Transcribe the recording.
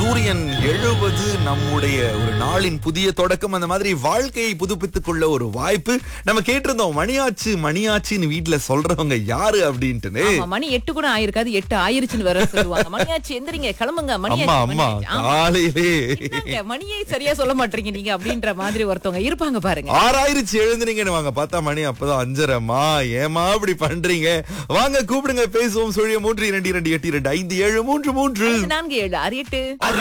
சூரியன் எழுவது நம்முடைய ஒரு நாளின் புதிய தொடக்கம். அந்த மாதிரி வாழ்க்கையை புதுப்பித்துக் கொள்ள ஒரு வாய்ப்பு. நம்ம கேட்டிருந்தோம், மணியாச்சு மணியாச்சுன்னு வீட்டுல சொல்றவங்க யாரு அப்படின்ட்டு. ஆமா, மணி 8 கூட ஆயிருக்காது, 8 ஆயிருச்சுன்னு வேற சொல்லுவாங்க. மணியாச்சு எந்திரிங்க, கிளம்புங்க, அம்மா மணியாச்சு, அம்மா மணியாச்சு. ஆமா. காலையிலே என்னங்க, மணியே சரியா சொல்ல மாட்டீங்க நீங்க அப்படின்ற மாதிரி ஒருத்தவங்க இருப்பாங்க பாருங்க. 6 எழுந்துனீங்கன்னு வாங்க, பார்த்தா மணி அப்பதான் 5:30மா. ஏமா இப்படி பண்றீங்க? வாங்க கூப்பிடுங்க, பேசுவோம். சுழிய 3 2 2 8 2 5 7 3 3 4 7 6 8